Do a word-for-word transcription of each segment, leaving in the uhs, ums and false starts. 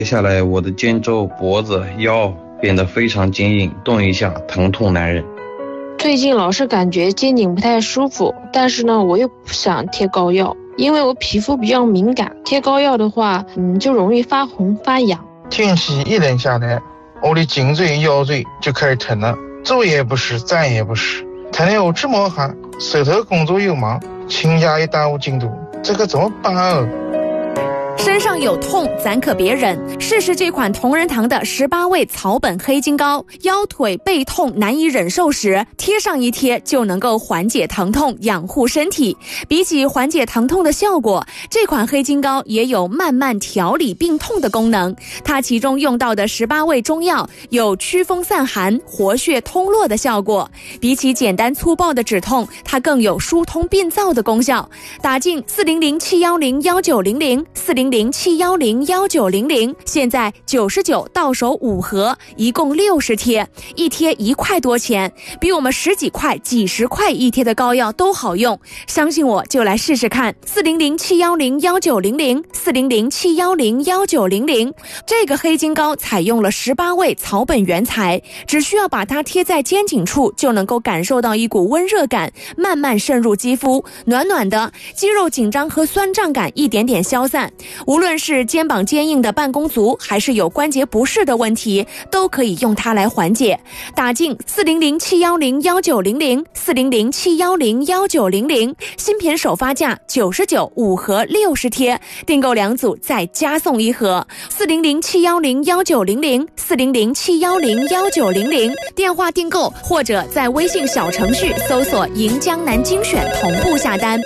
接下来我的肩周、脖子、腰变得非常坚硬，动一下疼痛难忍。 最近老是感觉肩颈不太舒服，但是呢我又不想贴膏药，因为我皮肤比较敏感，贴膏药的话嗯，就容易发红发痒。 天气一冷下来，我的颈椎腰椎就开始疼了，坐也不是，站也不是，疼得我直冒汗，手头工作又忙，请假也耽误进度，这可怎么办啊？ 身上有痛咱可别忍，试试这款同仁堂的十八味草本黑金膏，腰腿背痛难以忍受时，贴上一贴就能够缓解疼痛，养护身体。比起缓解疼痛的效果，这款黑金膏也有慢慢调理病痛的功能。它其中用到的十八味中药有驱风散寒、活血通络的效果，比起简单粗暴的止痛，它更有疏通病灶的功效。打进四零零七一零一九零零 四零零七一零一九零零，现在九十九到手五盒，一共六十贴，一贴一块多钱，比我们十几块、几十块一贴的膏药都好用。相信我，就来试试看。四零零七一零一九零零 四零零七一零一九零零，这个黑金膏采用了十八味草本原材，只需要把它贴在肩颈处，就能够感受到一股温热感慢慢渗入肌肤，暖暖的，肌肉紧张和酸胀感一点点消散。无论是肩膀坚硬的办公族，还是有关节不适的问题，都可以用它来缓解。打进四零零七一零一九零零 四零零七一零一九零零，新品首发价九十九，五盒六十贴，订购两组再加送一盒。四零零七一零一九零零 四零零七一零一九零零，电话订购或者在微信小程序搜索银江南精选同步下单。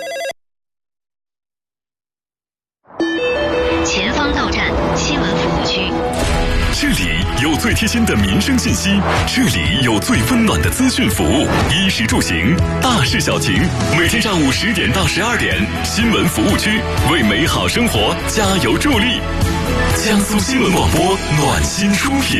前方到站新闻服务区， 这里有最贴心的民生信息，这里有最温暖的资讯服务，衣食住行，大事小情，每天上午十点到十二点，新闻服务区为美好生活加油助力。江苏新闻广播暖心出品。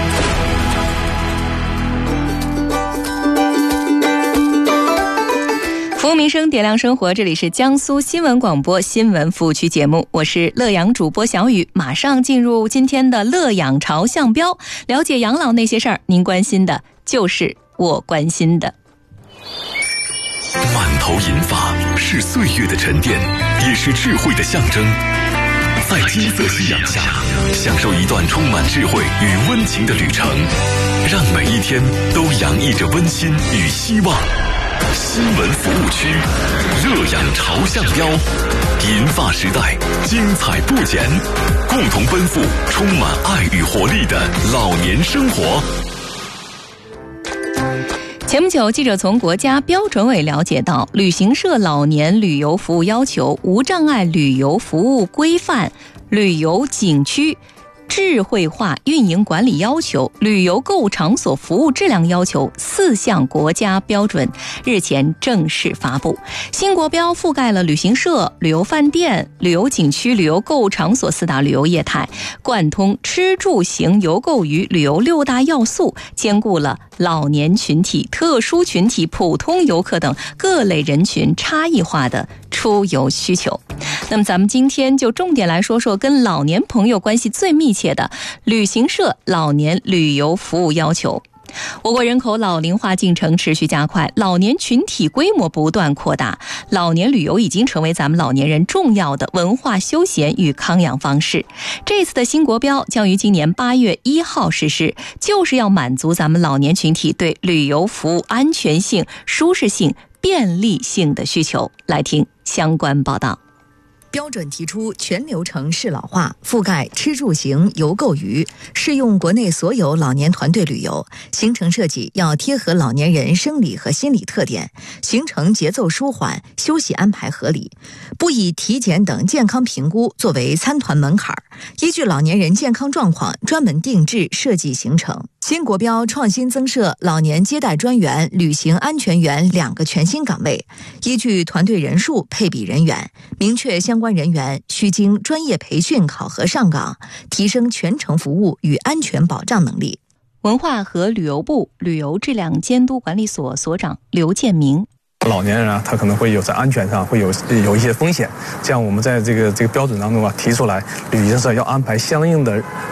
服务民生，点亮生活，这里是江苏新闻广播新闻服务区节目，我是乐阳主播小雨。马上进入今天的乐养朝向标，了解养老那些事儿，您关心的就是我关心的。 满头银发是岁月的沉淀，也是智慧的象征。在金色夕阳下，享受一段充满智慧与温情的旅程，让每一天都洋溢着温馨与希望。新闻服务区，乐养朝向标，银发时代精彩不减，共同奔赴充满爱与活力的老年生活。 前不久，记者从国家标准委了解到，旅行社老年旅游服务要求、无障碍旅游服务规范、旅游景区智慧化运营管理要求、旅游购物场所服务质量要求四项国家标准日前正式发布。新国标覆盖了旅行社、旅游饭店、旅游景区、旅游购物场所四大旅游业态，贯通吃住行游购娱旅游六大要素，兼顾了老年群体、特殊群体、普通游客等各类人群差异化的出游需求。那么咱们今天就重点来说说跟老年朋友关系最密切的旅行社老年旅游服务要求。我国人口老龄化进程持续加快，老年群体规模不断扩大，老年旅游已经成为咱们老年人重要的文化休闲与康养方式。这次的新国标将于今年八月一号实施，就是要满足咱们老年群体对旅游服务安全性、舒适性、便利性的需求。来听相关报道。 标准提出全流程适老化，覆盖吃住行游购娱，适用国内所有老年团队旅游。行程设计要贴合老年人生理和心理特点，行程节奏舒缓，休息安排合理，不以体检等健康评估作为参团门槛，依据老年人健康状况专门定制设计行程。新国标创新增设老年接待专员、旅行安全员两个全新岗位，依据团队人数配比人员，明确相关人员需经专业培训考核上岗，提升全程服务与安全保障能力。 文化和旅游部旅游质量监督管理所所长刘建明， 老年人啊，他可能会有在安全上会有有一些风险，这样我们在这个这个标准当中啊提出来，旅行社要安排相应的